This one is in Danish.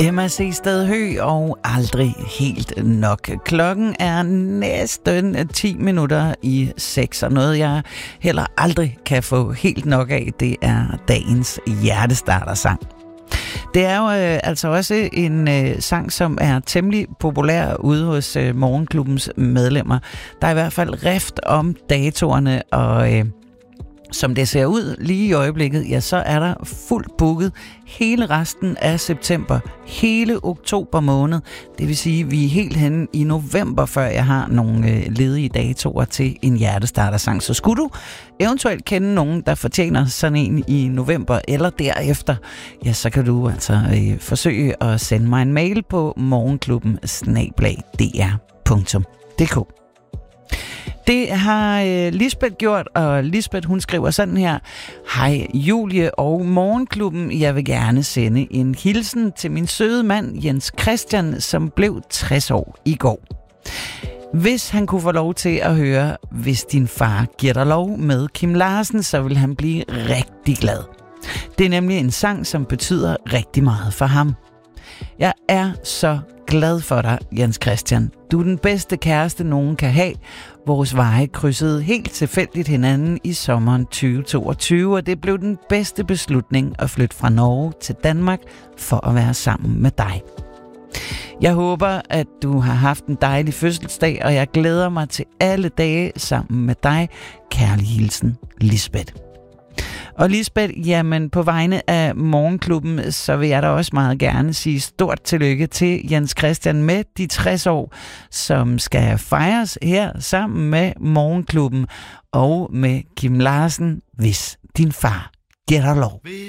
M.A.C. Stadhø og aldrig helt nok. Klokken er næsten 10 minutter i 6, og noget jeg heller aldrig kan få helt nok af, det er dagens hjertestartersang. Det er jo altså også en sang, som er temmelig populær ude hos Morgenklubbens medlemmer. Der er i hvert fald rift om datorerne, og som det ser ud lige i øjeblikket, ja, så er der fuldt booket hele resten af september, hele oktober måned. Det vil sige, at vi er helt henne i november, før jeg har nogle ledige datoer til en hjertestartersang. Så skulle du eventuelt kende nogen, der fortjener sådan en i november eller derefter, ja, så kan du altså forsøge at sende mig en mail på morgenklubben@dr.dk. Det har Lisbeth gjort, og Lisbeth, hun skriver sådan her: Hej Julie og Morgenklubben, jeg vil gerne sende en hilsen til min søde mand Jens Christian, som blev 60 år i går. Hvis han kunne få lov til at høre Hvis din far giver dig lov med Kim Larsen, så vil han blive rigtig glad. Det er nemlig en sang, som betyder rigtig meget for ham. Jeg er så glad for dig, Jens Christian. Du er den bedste kæreste, nogen kan have. Vores veje krydsede helt tilfældigt hinanden i sommeren 2022, og det blev den bedste beslutning at flytte fra Norge til Danmark for at være sammen med dig. Jeg håber, at du har haft en dejlig fødselsdag, og jeg glæder mig til alle dage sammen med dig. Kærlig hilsen, Lisbeth. Og Lisbeth, jamen på vegne af Morgenklubben, så vil jeg da også meget gerne sige stort tillykke til Jens Christian med de 60 år, som skal fejres her sammen med Morgenklubben og med Kim Larsen, Hvis din far giver dig lov.